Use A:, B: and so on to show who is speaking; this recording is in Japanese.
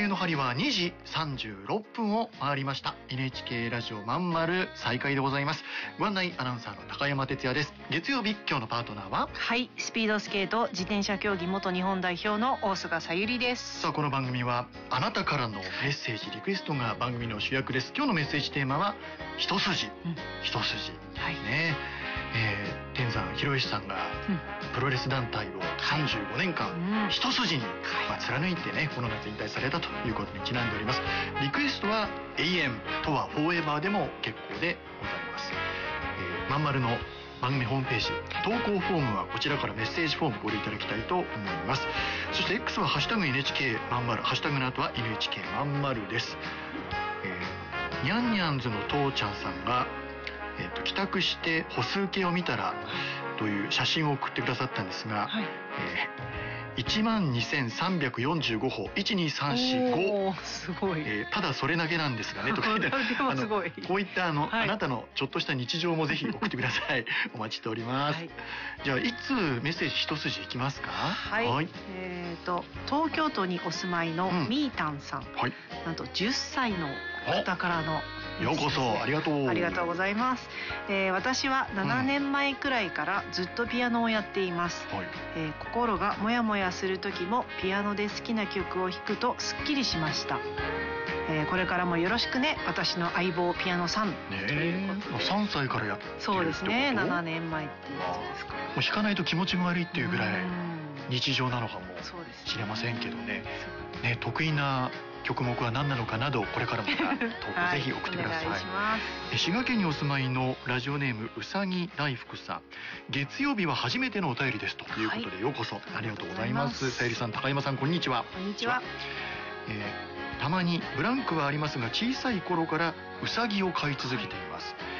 A: 計の針は2時36分を回りました。 NHK ラジオまんまる再開でございます。ご案内アナウンサーの高山哲也です。月曜日、今日のパートナーは、
B: はい、スピードスケート自転車競技元日本代表の大菅さゆりです。
A: さあ、この番組はあなたからのメッセージ、リクエストが番組の主役です。今日のメッセージテーマは一筋、一筋、
B: はい
A: ね。天山博之さんがプロレス団体を35年間一筋に貫いてね、この夏引退されたということにちなんでおります。リクエストは永遠とはフォーエバーでも結構でございます。まんまるの番組ホームページ投稿フォームはこちらからメッセージフォームご利用いただきたいと思います。そして X はハッシュタグ NHK まんまる、ハッシュタグの後は NHK まんまるです。ニャンニャンズの父ちゃんさんが帰宅して歩数計を見たらという写真を送ってくださったんですが、12,345歩、12345、
B: すごい、
A: ただそれだけなんですがねとか言って
B: すごい
A: こういったあなたのちょっとした日常もぜひ送ってください。お待ちしております。じゃあいつメッセージ一筋いきますか。
B: はい、東京都にお住まいのみーたんさん、なんと10歳の方からの
A: ようこそありがとう。
B: ありがとうございます。私は7年前くらいからずっとピアノをやっています。心がモヤモヤする時もピアノで好きな曲を弾くとすっきりしました。これからもよろしくね、私の相棒ピアノさん。
A: 3歳からやってるってこと？
B: そうですね、7年前っていうやつですから。
A: もう弾かないと気持ちが悪いっていうぐらい日常なのかもしれませんけどね。得意な曲目は何なのかなど、これからも投稿ぜひ送ってください。滋賀県にお住まいのラジオネームうさぎ大福さん、月曜日は初めてのお便りですということで、ようこそありがとうございます。さゆりさん、高山さん、こんにちは。
B: こんにちは。
A: たまにブランクはありますが、小さい頃からうさぎを飼い続けています。